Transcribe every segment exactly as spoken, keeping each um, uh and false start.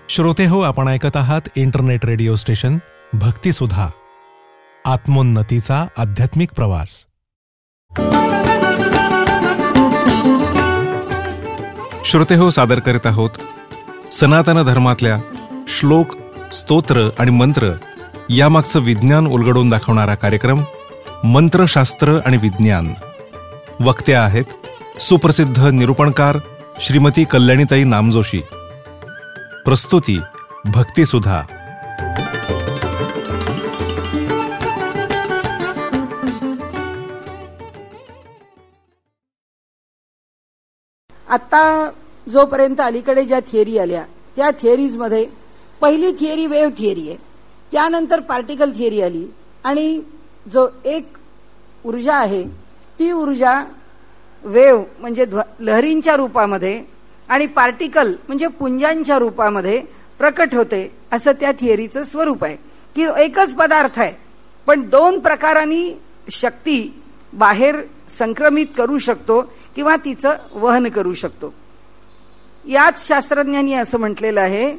श्रोते हो, आपण ऐकत आहात इंटरनेट रेडिओ स्टेशन भक्तिसुधा, आत्मोन्नतीचा आध्यात्मिक प्रवास. श्रोते हो, सादर करीत आहोत सनातन धर्मातल्या श्लोक, स्तोत्र आणि मंत्र यामागचं विज्ञान उलगडून दाखवणारा कार्यक्रम मंत्रशास्त्र आणि विज्ञान. वक्त्या आहेत सुप्रसिद्ध निरूपणकार श्रीमती कल्याणीताई नामजोशी. प्रस्तुती भक्तिसुधा. आता जोपर्यंत अलीकडे ज्या थिअरी आल्या त्या थिअरीज मध्ये पहिली थिअरी वेव्ह थिअरी आहे, त्यानंतर पार्टिकल थिअरी आली आणि जो एक ऊर्जा आहे ती ऊर्जा वेव्ह म्हणजे लहरींच्या रूपामध्ये आणि पार्टिकल म्हणजे पुंजांच्या रूपामध्ये प्रकट होते, असं त्या थिअरीचं स्वरूप आहे. की एकच पदार्थ आहे पण दोन प्रकारांनी शक्ती बाहेर संक्रमित करू शकतो किंवा तिचं वहन करू शकतो. याच शास्त्रज्ञांनी असं म्हटलेलं आहे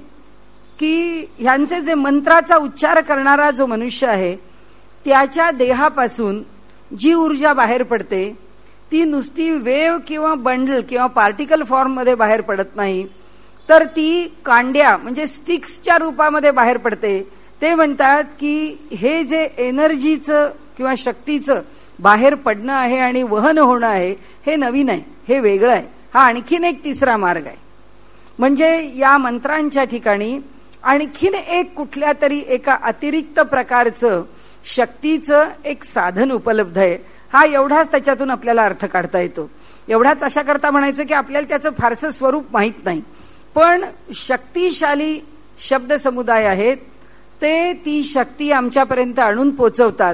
की ह्यांचे जे मंत्राचा उच्चार करणारा जो मनुष्य आहे त्याच्या देहापासून जी ऊर्जा बाहेर पडते ती नुसती वेव्ह किंवा बंडल किंवा पार्टिकल फॉर्म मध्ये बाहेर पडत नाही, तर ती कांड्या म्हणजे स्टिक्सच्या रूपामध्ये बाहेर पडते. ते म्हणतात की हे जे एनर्जीचं किंवा शक्तीचं बाहेर पडणं आहे आणि वहन होणं आहे हे नवीन आहे, हे वेगळं आहे. हा आणखीन एक तिसरा मार्ग आहे. म्हणजे या मंत्रांच्या ठिकाणी आणखीन एक कुठल्या तरी एका अतिरिक्त प्रकारचं शक्तीचं एक साधन उपलब्ध आहे. हा एवढाच त्याच्यातून आपल्याला अर्थ काढता येतो. एवढाच अशा करता म्हणायचं की आपल्याला त्याचं फारसं स्वरूप माहीत नाही, पण शक्तिशाली शब्द समुदाय आहेत ते ती शक्ती आमच्यापर्यंत आणून पोचवतात.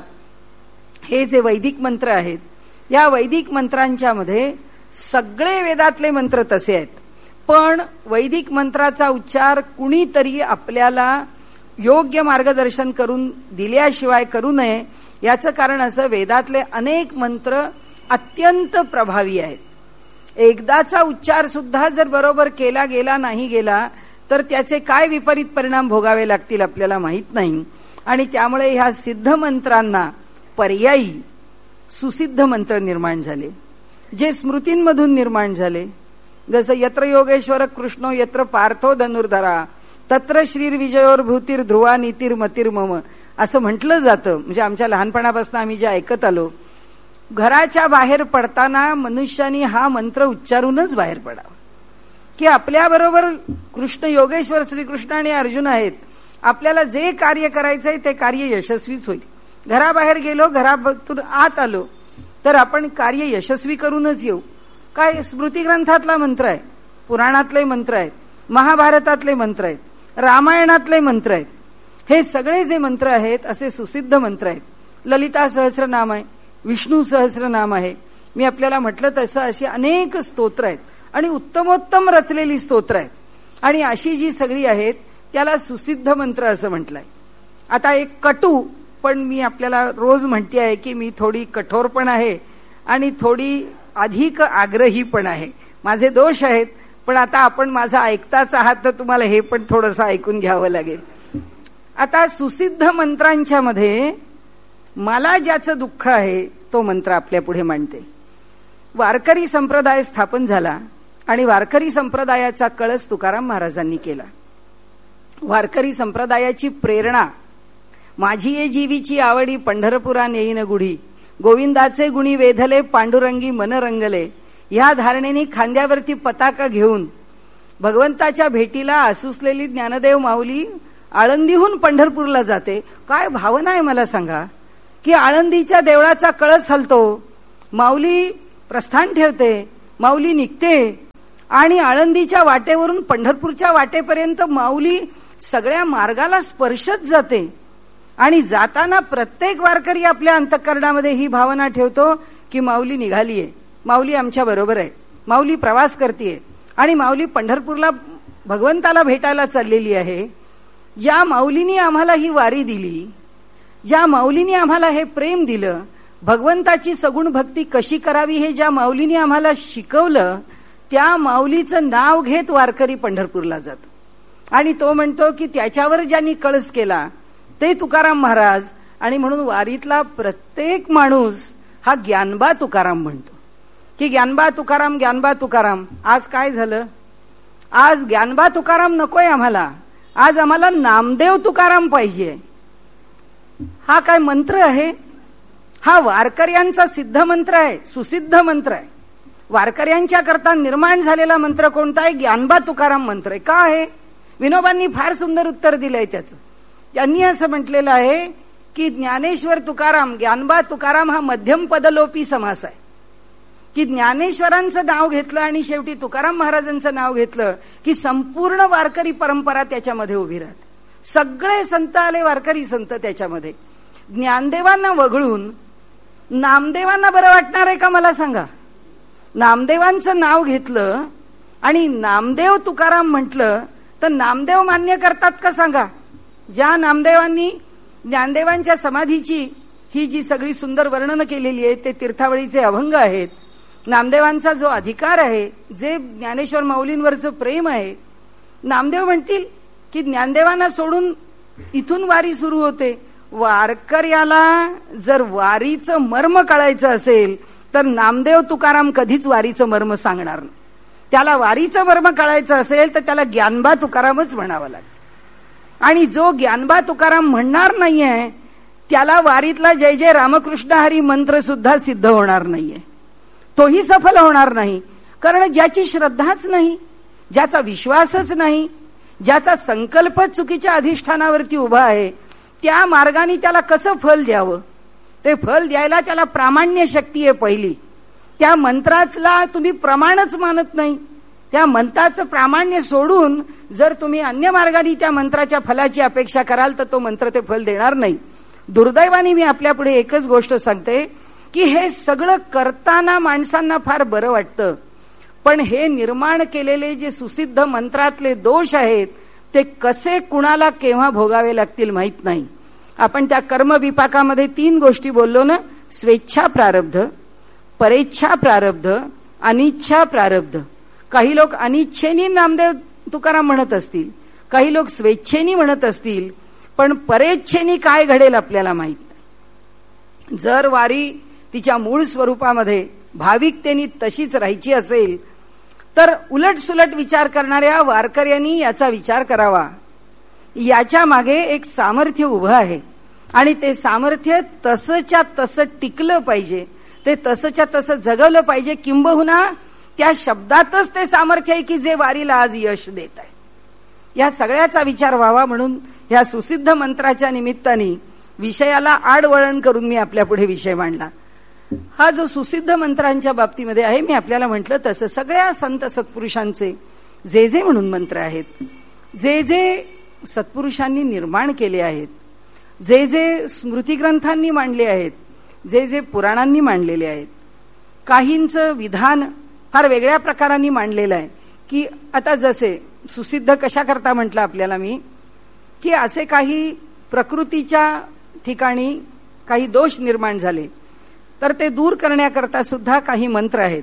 हे जे वैदिक मंत्र आहेत या वैदिक मंत्रांच्या मध्ये सगळे वेदातले मंत्र तसे आहेत, पण वैदिक मंत्राचा उच्चार कुणीतरी आपल्याला योग्य मार्गदर्शन करून दिल्याशिवाय करू नये. याचं कारण असं, वेदातले अनेक मंत्र अत्यंत प्रभावी आहेत. एकदाचा उच्चार सुद्धा जर बरोबर केला गेला नाही गेला तर त्याचे काय विपरीत परिणाम भोगावे लागतील आपल्याला माहीत नाही. आणि त्यामुळे ह्या सिद्ध मंत्रांना पर्यायी सुसिद्ध मंत्र निर्माण झाले, जे स्मृतींमधून निर्माण झाले. जसं यत्र योगेश्वर कृष्णो यत्र पार्थो धनुर्धरा तत्र श्रीर्विजयोर भूतीर ध्रुवा नीतीर मतीर मम असं म्हटलं जातं. म्हणजे आमच्या लहानपणापासून आम्ही जे ऐकत आलो, घराच्या बाहेर पडताना मनुष्यानी हा मंत्र उच्चारूनच बाहेर पडावा, की आपल्याबरोबर कृष्ण योगेश्वर श्रीकृष्ण आणि अर्जुन आहेत. आपल्याला जे कार्य करायचंय ते कार्य यशस्वीच होईल. घराबाहेर गेलो, घरातून आत आलो तर आपण कार्य यशस्वी करूनच येऊ. काय स्मृती ग्रंथातला मंत्र आहे, पुराणातले मंत्र आहेत, महाभारतातले मंत्र आहेत, रामायणातले मंत्र आहेत. हे सगळे जे मंत्र आहेत असे सुसिद्ध मंत्र आहेत. ललिता सहस्रनाम आहे, विष्णू सहस्रनाम आहे. मी आपल्याला म्हटलं तसं अशी अनेक स्तोत्र आहेत आणि उत्तमोत्तम रचलेली स्तोत्र आहेत. आणि अशी जी सगळी आहेत त्याला सुसिद्ध मंत्र असं म्हटलंय. आता एक कटू, पण मी आपल्याला रोज म्हणते आहे की मी थोडी कठोर पण आहे आणि थोडी अधिक आग्रही पण आहे. माझे दोष आहेत, पण आता आपण माझं ऐकताच आहात तर तुम्हाला हे पण थोडंसं ऐकून घ्यावं लागेल. आता सुसिद्ध मंत्रांच्या मध्ये मला ज्याचं दुःख आहे तो मंत्र आपल्या पुढे मांडते. वारकरी संप्रदाय स्थापन झाला आणि वारकरी संप्रदायाचा कळस तुकाराम महाराजांनी केला. वारकरी संप्रदायाची प्रेरणा, माझी ये जीवीची आवडी पंढरपुरा नेईन गुढी, गोविंदाचे गुणी वेधले पांडुरंगी मन रंगले, ह्या धारणेने खांद्यावरती पताका घेऊन भगवंताच्या भेटीला आसुसलेली ज्ञानदेव माऊली आळंदीहून पंढरपूरला जाते. काय भावना आहे मला सांगा, की आळंदीच्या देवळाचा कळस हलतो, माऊली प्रस्थान ठेवते, माऊली निघते आणि आळंदीच्या वाटेवरून पंढरपूरच्या वाटेपर्यंत माऊली सगळ्या मार्गाला स्पर्शच जाते. आणि जाताना प्रत्येक वारकरी आपल्या अंतःकरणामध्ये ही भावना ठेवतो की माऊली निघालीये, माऊली आमच्या बरोबर आहे, माऊली प्रवास करतेय आणि माऊली पंढरपूरला भगवंताला भेटायला चाललेली आहे. ज्या माऊलीनी आम्हाला ही वारी दिली, ज्या माऊलीनी आम्हाला हे प्रेम दिलं, भगवंताची सगुण भक्ती कशी करावी हे ज्या माऊलीनी आम्हाला शिकवलं, त्या माऊलीचं नाव घेत वारकरी पंढरपूरला जातो. आणि तो म्हणतो की त्याच्यावर ज्यांनी कळस केला ते तुकाराम महाराज, आणि म्हणून वारीतला प्रत्येक माणूस हा ज्ञानबा तुकाराम म्हणतो की ज्ञानबा तुकाराम, ज्ञानबा तुकाराम. आज काय झालं? आज ज्ञानबा तुकाराम नकोय आम्हाला, आज आम्हाला नामदेव तुकाराम पाहिजे. हा काय मंत्र आहे? हा वारकऱ्यांचा सिद्ध मंत्र आहे, सुसिद्ध मंत्र आहे. वारकऱ्यांच्या करता निर्माण झालेला मंत्र कोणता आहे? ज्ञानबा तुकाराम मंत्र आहे. का आहे? विनोबांनी फार सुंदर उत्तर दिलंय त्याचं. त्यांनी असं म्हटलेलं आहे की ज्ञानेश्वर तुकाराम, ज्ञानबा तुकाराम हा मध्यम पदलोपी समास आहे. की ज्ञानेश्वरांचं नाव घेतलं आणि शेवटी तुकाराम महाराजांचं नाव घेतलं की संपूर्ण वारकरी परंपरा त्याच्यामध्ये उभी राहते. सगळे संत आले, वारकरी संत त्याच्यामध्ये. ज्ञानदेवांना वगळून नामदेवांना बरं वाटणार आहे का मला सांगा? नामदेवांचं नाव घेतलं आणि नामदेव तुकाराम म्हटलं तर नामदेव मान्य करतात का सांगा? ज्या नामदेवांनी ज्ञानदेवांच्या समाधीची ही जी सगळी सुंदर वर्णनं केलेली आहेत ते तीर्थावळीचे अभंग आहेत. नामदेवांचा जो अधिकार आहे, जे ज्ञानेश्वर माऊलींवरचं प्रेम आहे, नामदेव म्हणतील की ज्ञानदेवांना सोडून इथून वारी सुरू होते. वारकऱ्याला जर वारीचं मर्म कळायचं असेल तर नामदेव तुकाराम कधीच वारीचं मर्म सांगणार नाही. त्याला वारीचं मर्म कळायचं असेल तर त्याला ज्ञानबा तुकारामच म्हणावं लागेल. आणि जो ज्ञानबा तुकाराम म्हणणार नाहीये त्याला वारीतला जय जय रामकृष्ण हरी मंत्र सुद्धा सिद्ध होणार नाहीये, तोही सफल होणार नाही. कारण ज्याची श्रद्धाच नाही, ज्याचा विश्वासच नाही, ज्याचा संकल्प चुकीच्या अधिष्ठानावरती उभा आहे, त्या मार्गाने त्याला कसं फल द्यावं? ते फल द्यायला त्याला प्रामाण्य शक्ती आहे पहिली. त्या मंत्राचला तुम्ही प्रमाणच मानत नाही. त्या मंत्राचं प्रामाण्य सोडून जर तुम्ही अन्य मार्गाने त्या मंत्राच्या फलाची अपेक्षा कराल तर तो मंत्र ते फल देणार नाही. दुर्दैवाने मी आपल्या पुढे एकच गोष्ट सांगते की हे सगळं करताना माणसांना फार बरं वाटतं, पण हे निर्माण केलेले जे सुसिद्ध मंत्रातले दोष आहेत ते कसे कुणाला केव्हा भोगावे लागतील माहित नाही. आपण त्या कर्म विपाकामध्ये तीन गोष्टी बोललो ना, स्वेच्छा प्रारब्ध, परेच्छा प्रारब्ध, अनिच्छा प्रारब्ध. काही लोक अनिच्छेनी नामदेव तुकाराम म्हणत असतील, काही लोक स्वेच्छेनी म्हणत असतील, पण परेच्छेनी काय घडेल आपल्याला माहित नाही. जर वारी तिच्या मूळ स्वरूपामध्ये भाविकतेनी तशीच राहायची असेल तर उलट सुलट विचार करणाऱ्या वारकऱ्यांनी याचा विचार करावा. याच्या मागे एक सामर्थ्य उभं आहे आणि ते सामर्थ्य तसंच्या तसं टिकलं पाहिजे, ते तसंच्या तसं जगवलं पाहिजे. किंबहुना त्या शब्दातच ते सामर्थ्य आहे की जे वारीला आज यश देत आहे. या सगळ्याचा विचार व्हावा म्हणून ह्या सुसिद्ध मंत्राच्या निमित्ताने विषयाला आडवळण करून मी आपल्या पुढे विषय मांडला. हा जो सुसिद्ध मंत्रांच्या बाबतीमध्ये आहे, मी आपल्याला म्हटलं तसं सगळ्या संत सत्पुरुषांचे जे जे म्हणून मंत्र आहेत, जे जे सत्पुरुषांनी निर्माण केले आहेत, जे जे स्मृतिग्रंथांनी मांडले आहेत, जे जे पुराणांनी मांडलेले आहेत, काहींचं विधान फार वेगळ्या प्रकारांनी मांडलेलं आहे. की आता जसे सुसिद्ध कशा करता म्हटलं आपल्याला मी, की असे काही प्रकृतीच्या ठिकाणी काही दोष निर्माण झाले तर ते दूर करण्याकरता सुद्धा काही मंत्र आहेत,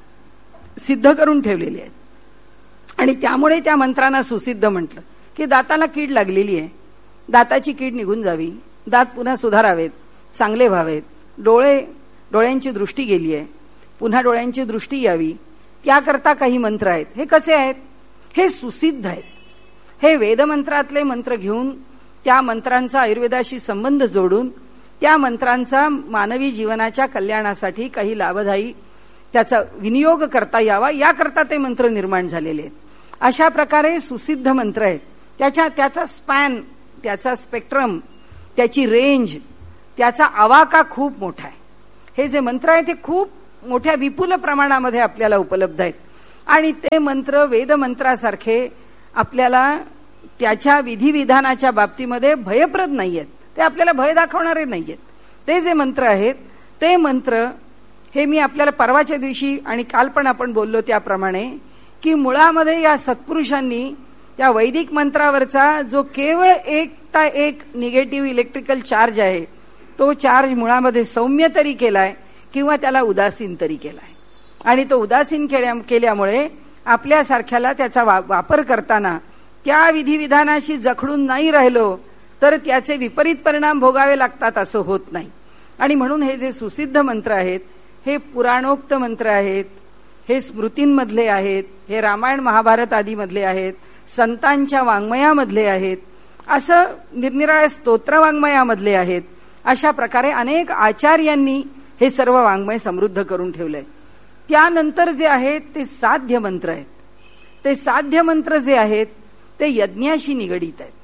सिद्ध करून ठेवलेले आहेत. आणि त्यामुळे त्या मंत्रांना सुसिद्ध म्हटलं. की दाताला कीड लागलेली आहे, दाताची कीड निघून जावी, दात पुन्हा सुधारावेत, चांगले व्हावेत, डोळे डोळ्यांची दृष्टी गेली आहे, पुन्हा डोळ्यांची दृष्टी यावी, त्याकरता काही मंत्र आहेत. हे कसे आहेत? हे सुसिद्ध आहेत. हे वेदमंत्रातले मंत्र घेऊन त्या मंत्रांचा आयुर्वेदाशी संबंध जोडून त्या मंत्रांचा मानवी जीवनाच्या कल्याणासाठी काही लाभदायी त्याचा विनियोग करता यावा याकरता ते मंत्र निर्माण झालेले आहेत. अशा प्रकारे सुसिद्ध मंत्र आहेत. त्याच्या त्याचा स्पॅन, त्याचा स्पेक्ट्रम, त्याची रेंज, त्याचा आवाका खूप मोठा आहे. हे जे मंत्र आहेत ते खूप मोठ्या विपुल प्रमाणामध्ये आपल्याला उपलब्ध आहेत. आणि ते मंत्र वेदमंत्रासारखे आपल्याला त्याच्या विधिविधानाच्या बाबतीमध्ये भयप्रद नाहीयेत, ते आपल्याला भय दाखवणारे नाहीयेत. ते जे मंत्र आहेत ते मंत्र हे मी आपल्याला परवाच्या दिवशी आणि काल पण आपण बोललो त्याप्रमाणे की मुळामध्ये या सत्पुरुषांनी त्या वैदिक मंत्रावरचा जो केवळ एकटा एक निगेटिव्ह इलेक्ट्रिकल चार्ज आहे तो चार्ज मुळामध्ये सौम्य तरी केलाय किंवा त्याला उदासीन तरी केलाय. आणि तो उदासीन केल्यामुळे आपल्यासारख्याला त्याचा वापर करताना त्या विधिविधानाशी जखडून नाही राहिलो तर त्याचे विपरीत परिणाम भोगावे लागतात असं होत नाही. आणि म्हणून हे जे सुसिद्ध मंत्र आहेत हे पुराणोक्त मंत्र आहेत, हे स्मृतींमधले आहेत, हे रामायण महाभारत आदी मधले आहेत, संतांच्या वाङ्मयामधले आहेत, असं निरनिराळ्या स्तोत्र वाङ्मयामधले आहेत. अशा प्रकारे अनेक आचार्यांनी हे सर्व वाङ्मय समृद्ध करून ठेवलंय. त्यानंतर जे आहेत ते साध्य मंत्र आहेत. ते साध्य मंत्र जे आहेत ते यज्ञाशी निगडीत आहेत.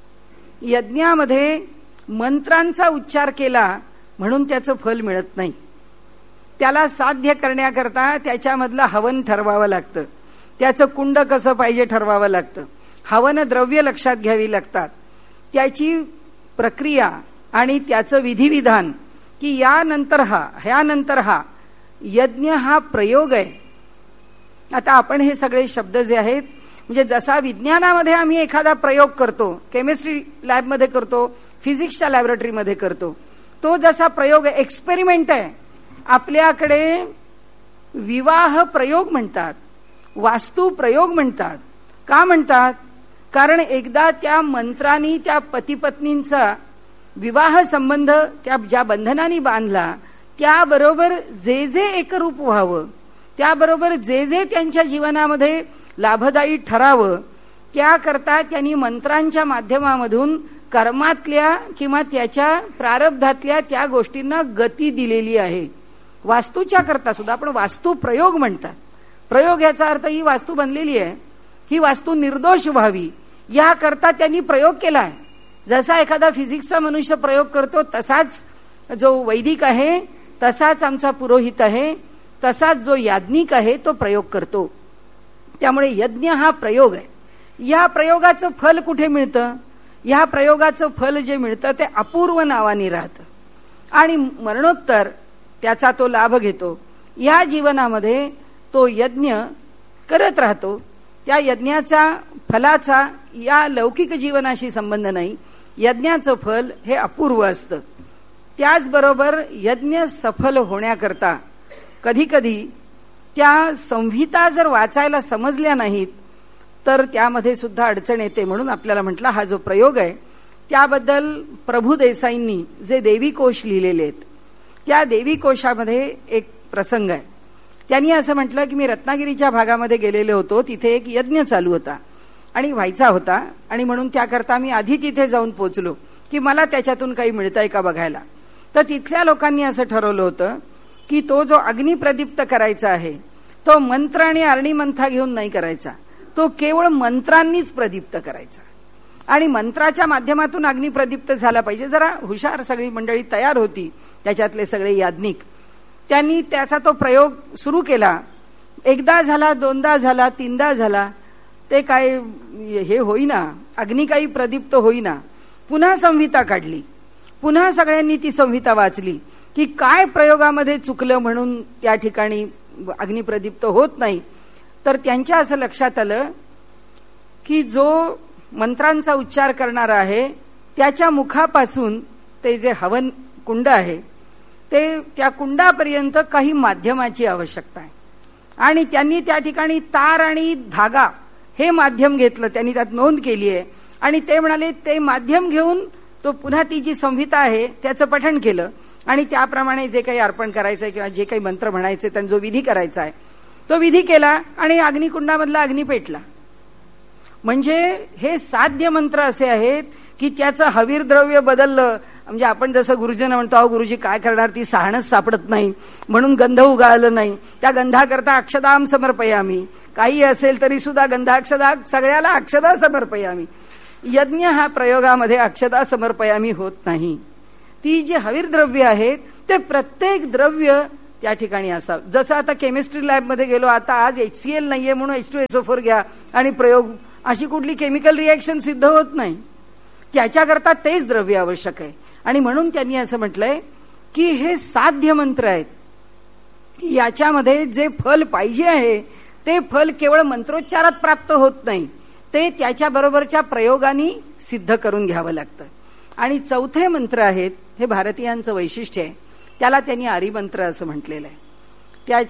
यज्ञामध्ये मंत्रांचा उच्चार केला म्हणून त्याचं फल मिळत नाही. त्याला साध्य करण्याकरता त्याच्यामधलं हवन ठरवावं लागतं, त्याचं कुंड कसं पाहिजे ठरवावं लागतं, हवन द्रव्य लक्षात घ्यावी लागतात, त्याची प्रक्रिया आणि त्याचं विधिविधान की यानंतर हा ह्यानंतर हा यज्ञ हा प्रयोग आहे. आता आपण हे सगळे शब्द जे आहेत म्हणजे जसा विज्ञानामध्ये आम्ही एखादा प्रयोग करतो, केमिस्ट्री लॅबमध्ये करतो, फिजिक्सच्या लॅबोरेटरीमध्ये करतो, तो जसा प्रयोग आहे, एक्सपेरिमेंट आहे. आपल्याकडे विवाह प्रयोग म्हणतात, वास्तू प्रयोग म्हणतात. का म्हणतात? कारण एकदा त्या मंत्रांनी त्या पतीपत्नींचा विवाह संबंध त्या ज्या बंधनांनी बांधला त्याबरोबर जे जे एकरूप व्हावं, त्याबरोबर जे जे त्यांच्या जीवनामध्ये लाभदायी ठरावं, त्याकरता त्यांनी मंत्रांच्या माध्यमामधून कर्मातल्या किंवा त्याच्या प्रारब्धातल्या त्या गोष्टींना गती दिलेली आहे. वास्तूच्या करता सुद्धा आपण वास्तू प्रयोग म्हणतात. प्रयोग याचा अर्थ ही वास्तू बनलेली आहे, ही वास्तू निर्दोष व्हावी याकरता त्यांनी प्रयोग केलाय. जसा एखादा फिजिक्सचा मनुष्य प्रयोग करतो तसाच जो वैदिक आहे, तसाच आमचा पुरोहित आहे, तसाच जो याज्ञिक आहे तो प्रयोग करतो. त्यामुळे यज्ञ हा प्रयोग आहे. या प्रयोगाचं फल कुठे मिळतं? या प्रयोगाचं फल जे मिळतं ते अपूर्व नावाने राहतं आणि मरणोत्तर त्याचा तो लाभ घेतो. या जीवनामध्ये तो यज्ञ करत राहतो. त्या यज्ञाचा फलाचा या लौकिक जीवनाशी संबंध नाही. यज्ञाचं फल हे अपूर्व असतं. त्याचबरोबर यज्ञ सफल होण्याकरता कधी कधी त्या संहिता जर वाचायला समजल्या नाहीत तर त्यामध्ये सुद्धा अडचण येते. म्हणून आपल्याला म्हटलं हा जो प्रयोग आहे त्याबद्दल प्रभू देसाईंनी जे देवी कोश लिहिलेले आहेत त्या देवी कोशामध्ये एक प्रसंग आहे. त्यांनी असं म्हटलं की मी रत्नागिरीच्या भागामध्ये गेलेले होतो, तिथे एक यज्ञ चालू होता आणि व्हायचा होता आणि म्हणून त्याकरता मी आधी तिथे जाऊन पोचलो की मला त्याच्यातून काही मिळतंय का बघायला. तर तिथल्या लोकांनी असं ठरवलं होतं की तो जो अग्नी प्रदीप्त करायचा आहे तो मंत्र आणि अरणी मंथा घेऊन नाही करायचा, तो केवळ मंत्रांनीच प्रदीप्त करायचा आणि मंत्राच्या माध्यमातून अग्नी प्रदीप्त झाला पाहिजे. जरा हुशार सगळी मंडळी तयार होती, त्याच्यातले सगळे याज्ञिक. त्यांनी त्याचा तो प्रयोग सुरू केला. एकदा झाला, दोनदा झाला, तीनदा झाला, ते काय हे होईना, अग्नी काही प्रदीप्त होईना. पुन्हा संहिता काढली, पुन्हा सगळ्यांनी ती संहिता वाचली की काय प्रयोगामध्ये चुकलं म्हणून त्या ठिकाणी अग्नी प्रदीप्त होत नाही. तर त्यांच्या असं लक्षात आलं की जो मंत्रांचा उच्चार करणारा आहे त्याच्या मुखापासून ते जे हवन कुंड आहे ते त्या कुंडापर्यंत काही माध्यमाची आवश्यकता आहे आणि त्यांनी त्या ठिकाणी तार आणि धागा हे माध्यम घेतलं. त्यांनी त्यात नोंद केली आहे आणि ते म्हणाले ते माध्यम घेऊन तो पुन्हा ती जी संहिता आहे त्याचं पठण केलं आणि त्याप्रमाणे जे काही अर्पण करायचंय किंवा जे काही मंत्र म्हणायचे त्यांचा जो विधी करायचा आहे तो विधी केला आणि अग्निकुंडामधला अग्नी पेटला. म्हणजे हे साध्य मंत्र असे आहेत की त्याचं हवीर द्रव्य बदललं. म्हणजे आपण जसं गुरुजींना म्हणतो अहो गुरुजी काय करणार, ती सहाणच सापडत नाही म्हणून गंध उगाळलं नाही, त्या गंधाकरता अक्षदाम समर्पयामी, काही असेल तरी सुद्धा गंधाक्षदा सगळ्याला अक्षदा समर्पयामी. यज्ञ हा प्रयोगामध्ये अक्षदा समर्पयामी होत नाही. ती जी हवीर द्रव्य आहेत ते प्रत्येक द्रव्य त्या ठिकाणी असावं. जसं आता केमिस्ट्री लॅबमध्ये गेलो, आता आज एचसीएल नाहीये म्हणून H two S O four घ्या आणि प्रयोग, अशी कुठली केमिकल रिएक्शन सिद्ध होत नाही. त्याच्याकरता तेच द्रव्य आवश्यक आहे आणि म्हणून त्यांनी असं म्हटलंय की हे साध्य मंत्र आहेत. याच्यामध्ये जे फल पाहिजे आहे ते फल केवळ मंत्रोच्चारात प्राप्त होत नाही, ते त्याच्याबरोबरच्या प्रयोगांनी सिद्ध करून घ्यावं लागतं. आणि चौथे मंत्र आहेत, हे भारतीयांचं वैशिष्ट्य आहे, त्याला त्यांनी आरिमंत्र असं म्हटलेलं आहे.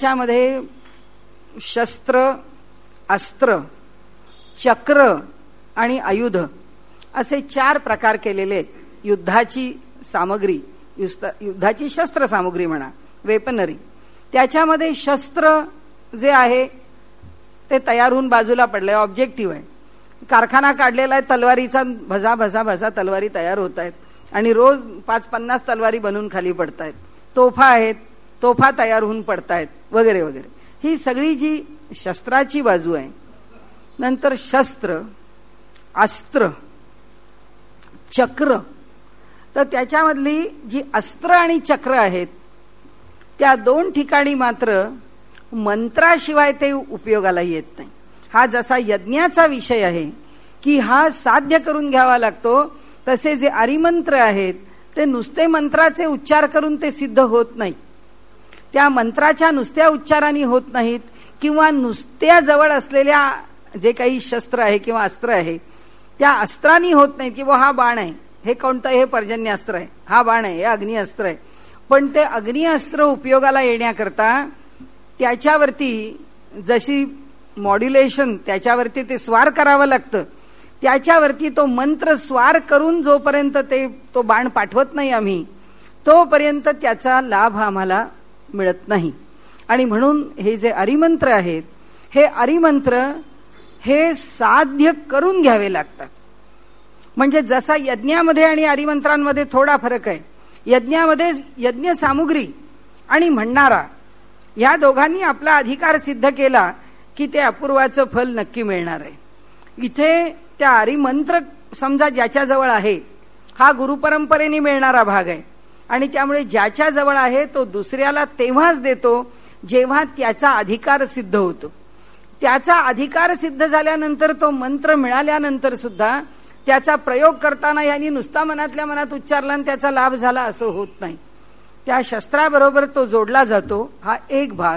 त्याच्यामध्ये शस्त्र, अस्त्र, चक्र आणि आयुध असे चार प्रकार केलेले आहेत. युद्धाची सामग्री, युद्धाची शस्त्र सामग्री म्हणा, वेपनरी. त्याच्यामध्ये शस्त्र जे आहे ते तयार होऊन बाजूला पडलंय, ऑब्जेक्टिव्ह आहे. कारखाना काढलेला आहे तलवारीचा, भजा भजा भजा तलवारी तयार होत आहेत आणि रोज पाच पन्नास तलवारी बनवून खाली पडतायत. तोफा आहेत, तोफा तयार होऊन पडतायत वगैरे वगैरे. ही सगळी जी शस्त्राची बाजू आहे. नंतर शस्त्र, अस्त्र, चक्र. तर त्याच्यामधली जी अस्त्र आणि चक्र आहेत त्या दोन ठिकाणी मात्र मंत्राशिवाय ते उपयोगाला येत नाही. हा जसा यज्ञाचा विषय आहे की हा साध्य करून घ्यावा लागतो, तसे जे अरिमंत्र आहेत ते नुसते मंत्राचे उच्चार करून ते सिद्ध होत नाही. त्या मंत्राच्या नुसत्या उच्चाराने होत नाहीत किंवा नुसत्या जवळ असलेल्या जे काही शस्त्र आहे किंवा अस्त्र आहे त्या अस्त्रांनी होत नाहीत. किंवा हा बाण आहे, हे कोणतं, हे पर्जन्यास्त्र आहे, हा बाण आहे, हे अग्निअस्त्र आहे. पण ते अग्निअस्त्र उपयोगाला येण्याकरता त्याच्यावरती जशी मॉड्युलेशन, त्याच्यावरती ते स्वार करावं लागतं, त्याच्यावरती तो मंत्र स्वार करून जोपर्यंत ते तो बाण पाठवत नाही आम्ही, तोपर्यंत त्याचा लाभ आम्हाला मिळत नाही. आणि म्हणून हे जे अरिमंत्र आहेत, हे अरिमंत्र हे साध्य करून घ्यावे लागतात. म्हणजे जसा यज्ञामध्ये आणि अरिमंत्रांमध्ये थोडा फरक आहे. यज्ञामध्ये यज्ञ सामुग्री आणि म्हणणारा या दोघांनी आपला अधिकार सिद्ध केला की ते अपूर्वाचं फल नक्की मिळणार आहे. इथे त्या अरिमंत्र समजा ज्याच्याजवळ आहे हा गुरुपरंपरेने मिळणारा भाग आहे आणि त्यामुळे ज्याच्याजवळ आहे तो दुसऱ्याला तेव्हाच देतो जेव्हा त्याचा अधिकार सिद्ध होतो. त्याचा अधिकार सिद्ध झाल्यानंतर तो मंत्र मिळाल्यानंतर सुद्धा त्याचा प्रयोग करताना यांनी नुसता मनातल्या मनात उच्चारला आणि त्याचा लाभ झाला असं होत नाही. त्या शस्त्राबरोबर तो जोडला जातो, हा एक भाग.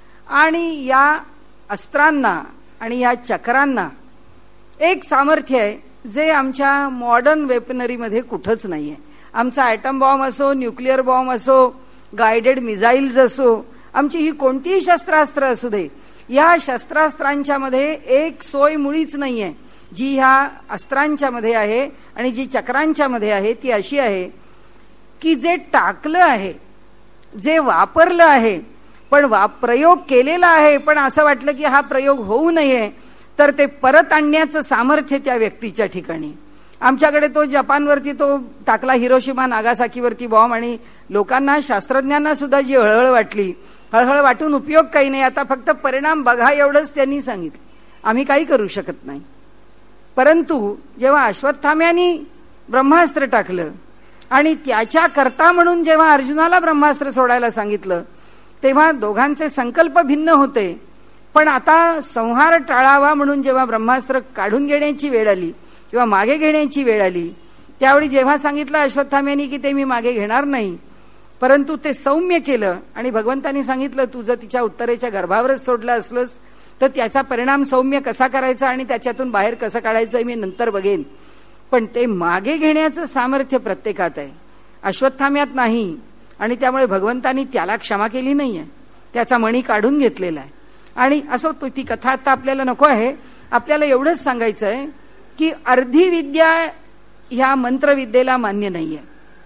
आणि या अस्त्रांना आणि या चक्रांना एक सामर्थ्य आहे जे आमच्या मॉडर्न वेपनरीमध्ये कुठंच नाहीये. आमचा ॲटम बॉम्ब असो, न्यूक्लिअर बॉम्ब असो, गायडेड मिसाईल्स असो, आमची ही कोणतीही शस्त्रास्त्र असू दे, या शस्त्रास्त्रांच्या मध्ये एक सोय मुळीच नाहीये जी ह्या अस्त्रांच्या मध्ये आहे आणि जी चक्रांच्या मध्ये आहे. ती अशी आहे की जे टाकलं आहे, जे वापरलं आहे, पण प्रयोग केलेला आहे, पण असं वाटलं की हा प्रयोग होऊ नये, तर ते परत आणण्याचं सामर्थ्य त्या व्यक्तीच्या ठिकाणी. आमच्याकडे तो जपानवरती तो टाकला, हिरोशिमा नागासाकीवरती बॉम्ब, आणि लोकांना, शास्त्रज्ञांना सुद्धा जी हळहळ वाटली, हळहळ वाटून उपयोग काही नाही, आता फक्त परिणाम बघा एवढंच त्यांनी सांगितलं. आम्ही काही करू शकत नाही. परंतु जेव्हा अश्वत्थाम्यानी ब्रह्मास्त्र टाकलं आणि त्याच्या करता म्हणून जेव्हा अर्जुनाला ब्रह्मास्त्र सोडायला सांगितलं तेव्हा दोघांचे संकल्प भिन्न होते. पण आता संहार टाळावा म्हणून जेव्हा ब्रह्मास्त्र काढून घेण्याची वेळ आली किंवा मागे घेण्याची वेळ आली, त्यावेळी जेव्हा सांगितलं अश्वत्थाम्यानी की ते मी मागे घेणार नाही, परंतु ते सौम्य केलं आणि भगवंतांनी सांगितलं तुझं तिच्या उत्तरेच्या गर्भावरच सोडलं असलंच तर त्याचा परिणाम सौम्य कसा करायचा आणि त्याच्यातून बाहेर कसं काढायचं मी नंतर बघेन. पण ते मागे घेण्याचं सामर्थ्य प्रत्येकात आहे, अश्वत्थाम्यात नाही. आणि त्यामुळे भगवंतांनी त्याला क्षमा केली नाहीये, त्याचा मणी काढून घेतलेला आहे. आणि असो तो, ती कथा आता आपल्याला नको आहे. आपल्याला एवढंच सांगायचं आहे की अर्धी विद्या ह्या मंत्रविद्येला मान्य नाहीये.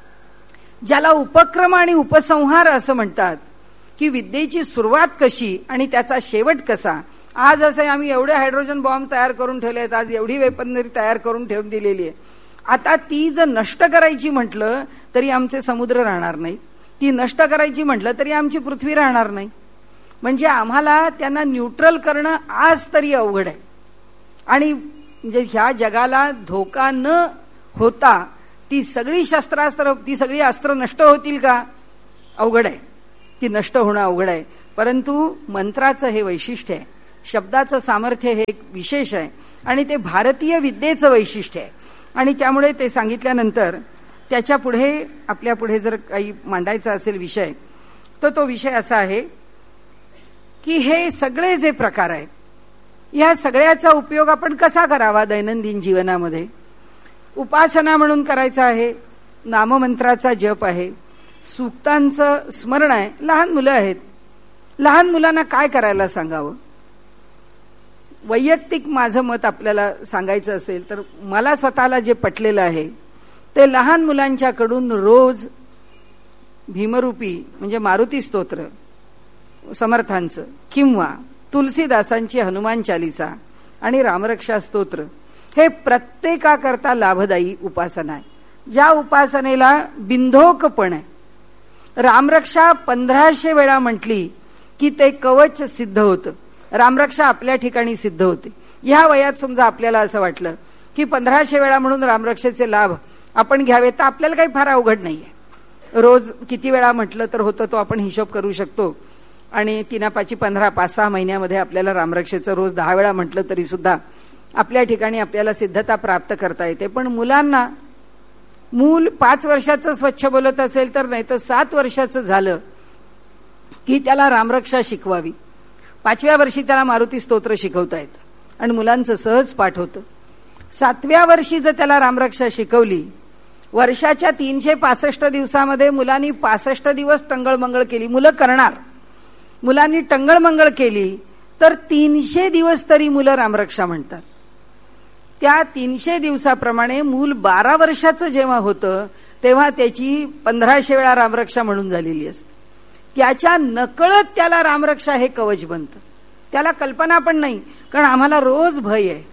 ज्याला उपक्रम आणि उपसंहार असं म्हणतात की विद्येची सुरुवात कशी आणि त्याचा शेवट कसा. आज असे आम्ही एवढे हायड्रोजन बॉम्ब तयार करून ठेवले आहेत, आज एवढी वेपनरी तयार करून ठेवून दिलेली आहे. आता ती जर नष्ट करायची म्हटलं तरी आमचे समुद्र राहणार नाही, ती नष्ट करायची म्हटलं तरी आमची पृथ्वी राहणार नाही. म्हणजे आम्हाला त्यांना न्यूट्रल करणं आज तरी अवघड आहे. आणि म्हणजे ह्या जगाला धोका न होता ती सगळी शस्त्रास्त्र, ती सगळी अस्त्र नष्ट होतील का? अवघड आहे, ती नष्ट होणं अवघड आहे. परंतु मंत्राचं हे वैशिष्ट्य आहे, शब्दाचं सामर्थ्य हे एक विशेष आहे आणि ते भारतीय विद्येचं वैशिष्ट्य आहे. आणि त्यामुळे ते सांगितल्यानंतर त्याच्या पुढे, आपल्या पुढे जर काही मांडायचा असेल विषय, तर तो विषय असा आहे की हे सगळे जे प्रकार आहेत या सगळ्याचा उपयोग आपण कसा करावा दैनंदिन जीवनामध्ये. उपासना म्हणून करायचा आहे, नाममंत्राचा जप आहे, सूक्तांचं स्मरण आहे. लहान मुलं आहेत, लहान मुलांना काय करायला सांगावं? वैयक्तिक माझं मत आपल्याला सांगायचं असेल तर मला स्वतःला जे पटलेलं आहे ते लहान मुलांच्याकडून रोज भीमरूपी म्हणजे मारुती स्तोत्र समर्थांचं किंवा तुलसीदासांची हनुमान चालिसा आणि रामरक्षा स्तोत्र हे प्रत्येकाकरता लाभदायी उपासना आहे. ज्या उपासनेला बिंधोकपण आहे. रामरक्षा पंधराशे वेळा म्हटली की ते कवच सिद्ध होतं. रामरक्षा आपल्या ठिकाणी सिद्ध होते. ह्या वयात समजा आपल्याला असं वाटलं की पंधराशे वेळा म्हणून रामरक्षेचे लाभ आपण घ्यावे तर आपल्याला काही फार अवघड नाहीये. रोज किती वेळा म्हटलं तर होतं तो आपण हिशोब करू शकतो आणि तीना पाची पंधरा पाच सहा महिन्यामध्ये आपल्याला रामरक्षेचं रोज दहा वेळा म्हटलं तरी सुद्धा आपल्या ठिकाणी आपल्याला सिद्धता प्राप्त करता येते. पण मुलांना मूल पाच वर्षाचं स्वच्छ बोलत असेल तर नाही तर सात वर्षाचं झालं की त्याला रामरक्षा शिकवावी. पाचव्या वर्षी त्याला मारुती स्तोत्र शिकवता येतं आणि मुलांचं सहज पाठ होतं. सातव्या वर्षी जर त्याला रामरक्षा शिकवली, वर्षाच्या तीनशे पासष्ट दिवसामध्ये मुलांनी पासष्ट दिवस टंगळमंगळ केली, मुलं करणार, मुलांनी टंगळमंगळ केली तर तीनशे दिवस तरी मुलं रामरक्षा म्हणतात. त्या तीनशे दिवसाप्रमाणे मूल बारा वर्षाचं जेव्हा होतं तेव्हा त्याची पंधराशे वेळा रामरक्षा म्हणून झालेली असते. त्याच्या नकळत त्याला रामरक्षा हे कवच बनतं. त्याला कल्पना पण नाही, कारण आम्हाला रोज भय आहे.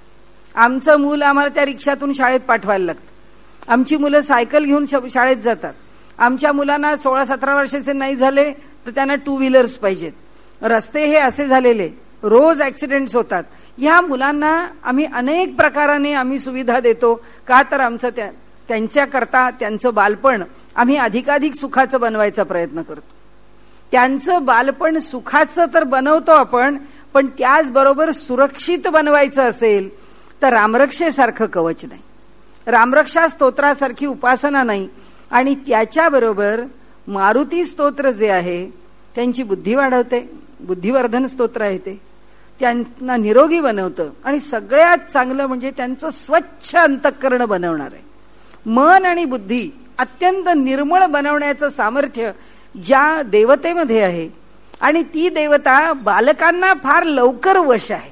आमचं मूल आम्हाला त्या रिक्षातून शाळेत पाठवायला लागतं. आमची मुलं सायकल घेऊन शाळेत जातात. आमच्या मुलांना सोळा सतरा वर्षाचे नाही झाले तर त्यांना टू व्हीलर्स पाहिजेत. रस्ते हे असे झालेले, रोज ऍक्सिडेंट्स होतात. ह्या मुलांना आम्ही अनेक प्रकाराने आम्ही सुविधा देतो. का तर आमचं त्या त्यांच्याकरता त्यांचं बालपण आम्ही अधिकाधिक सुखाचं बनवायचा प्रयत्न करतो. त्यांचं बालपण सुखाचं तर बनवतो आपण, पण त्याचबरोबर सुरक्षित बनवायचं असेल तर रामरक्षेसारखं कवच नाही, रामरक्षा स्तोत्रासारखी उपासना नाही. आणि त्याच्याबरोबर मारुती स्तोत्र जे आहे त्यांची बुद्धी वाढवते, बुद्धिवर्धन स्तोत्र आहे ते त्यांना निरोगी बनवतं आणि सगळ्यात चांगलं म्हणजे त्यांचं स्वच्छ अंतःकरण बनवणार आहे. मन आणि बुद्धी अत्यंत निर्मळ बनवण्याचं सामर्थ्य ज्या देवतेमध्ये आहे आणि ती देवता बालकांना फार लवकर वश आहे.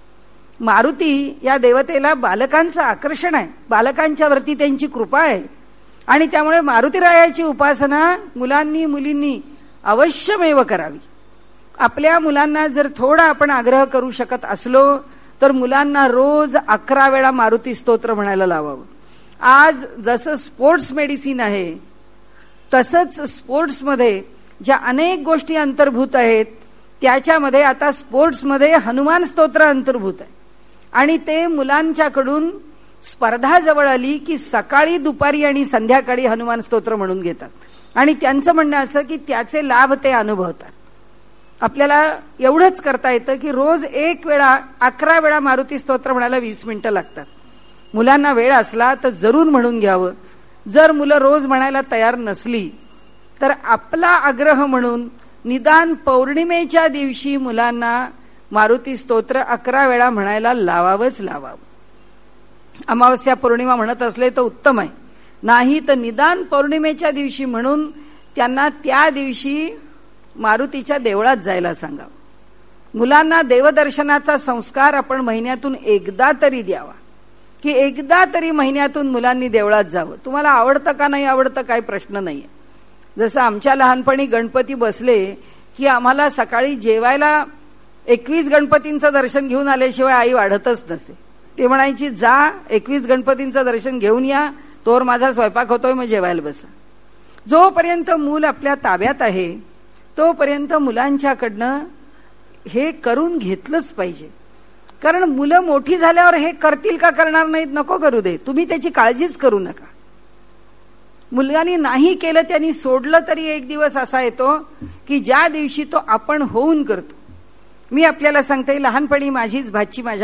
मारुती या देवतेला बालकांचं आकर्षण आहे, बालकांच्या वरती त्यांची कृपा आहे आणि त्यामुळे मारुतीरायाची उपासना मुलांनी मुलींनी अवश्यमेव करावी. आपल्या मुलांना जर थोडा आपण आग्रह करू शकत असलो तर मुलांना रोज अकरा वेळा मारुती स्तोत्र म्हणायला लावावं. आज जसं स्पोर्ट्स मेडिसिन आहे तसंच स्पोर्ट्समध्ये ज्या अनेक गोष्टी अंतर्भूत आहेत त्याच्यामध्ये आता स्पोर्ट्समध्ये हनुमान स्तोत्र अंतर्भूत आहे आणि ते मुलांच्याकडून स्पर्धा जवळ आली की सकाळी दुपारी आणि संध्याकाळी हनुमान स्तोत्र म्हणून घेतात आणि त्यांचं म्हणणं असं की त्याचे लाभ ते अनुभवतात. आपल्याला एवढंच करता येतं की रोज एक वेळा अकरा वेळा मारुती स्तोत्र म्हणायला वीस मिनिटं लागतात. मुलांना वेळ असला तर जरूर म्हणून घ्यावं. जर मुलं रोज म्हणायला तयार नसली तर आपला आग्रह म्हणून निदान पौर्णिमेच्या दिवशी मुलांना मारुती स्तोत्र अकरा वेळा म्हणायला लावावंच लावावं. अमावस्या पौर्णिमा म्हणत असले तर उत्तम आहे, नाही तर निदान पौर्णिमेच्या दिवशी म्हणून त्यांना त्या दिवशी मारुतीच्या देवळात जायला सांगावं. मुलांना देवदर्शनाचा संस्कार आपण महिन्यातून एकदा तरी द्यावा, की एकदा तरी महिन्यातून मुलांनी देवळात जावं. तुम्हाला आवडतं का नाही आवडतं काही प्रश्न नाहीये. जसं आमच्या लहानपणी गणपती बसले की आम्हाला सकाळी जेवायला एकवीस गणपतींचं दर्शन घेऊन आल्याशिवाय आई वाढतच नसे. ते म्हणायची जा एकवीस गणपतींचं दर्शन घेऊन या, तोवर माझा स्वयंपाक होतोय मग जेवायला बसा. जोपर्यंत मूल आपल्या ताब्यात आहे तोपर्यंत मुलांच्याकडनं हे करून घेतलंच पाहिजे. कारण मुलं मोठी झाल्यावर हे करतील का करणार नाहीत नको करू दे, तुम्ही त्याची काळजीच करू नका. मुलांनी नाही केलं त्यांनी सोडलं तरी एक दिवस असा येतो की ज्या दिवशी तो आपण होऊन करतो. मी आपल्याला सांगते, लहानपणी माझीच भाची माझ्या